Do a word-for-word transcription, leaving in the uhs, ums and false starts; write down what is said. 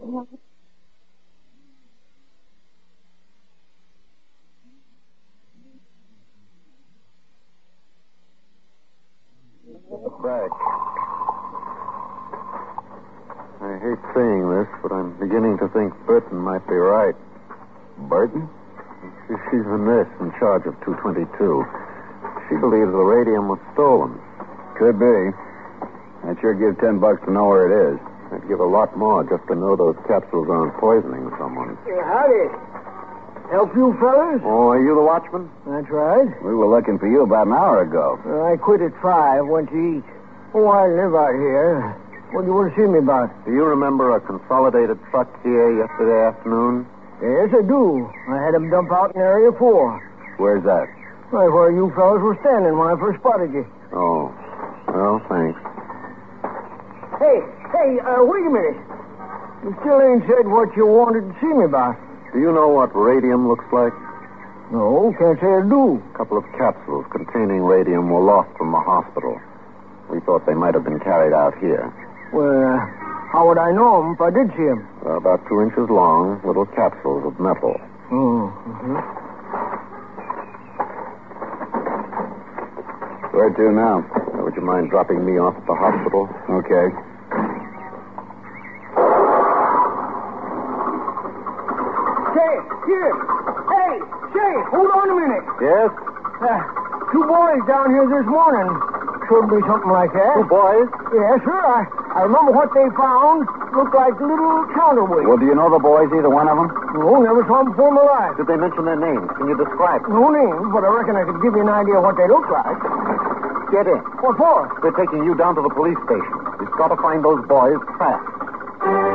Back. I hate saying this, but I'm beginning to think Burton might be right. Burton? She- She's the nurse in charge of two twenty-two. She believes the radium was stolen. Could be. I'd sure give ten bucks to know where it is. I'd give a lot more just to know those capsules aren't poisoning someone. Hey, howdy. Help you fellas? Oh, are you the watchman? That's right. We were looking for you about an hour ago. Uh, I quit at five, went to eat. Oh, I live out here. What do you want to see me about? Do you remember a consolidated truck here yesterday afternoon? Yes, I do. I had him dump out in Area four. Where's that? Right where you fellas were standing when I first spotted you. Oh. Well, thanks. Hey, hey, uh, wait a minute. You still ain't said what you wanted to see me about. Do you know what radium looks like? No, can't say I do. A couple of capsules containing radium were lost from the hospital. We thought they might have been carried out here. Well, uh, how would I know 'em if I did see 'em? They're about two inches long, little capsules of metal. Oh, uh-huh. Where to now? Uh, would you mind dropping me off at the hospital? Okay. Say, here. Hey, say, hold on a minute. Yes? Uh, two boys down here this morning. Should be something like that. Two boys? Yes, sir. I, I remember what they found. Looked like little counterweights. Well, do you know the boys, either one of them? No, never saw them before in my life. Did they mention their names? Can you describe them? No names, but I reckon I could give you an idea what they look like. Get in. What for? They're taking you down to the police station. We've got to find those boys fast.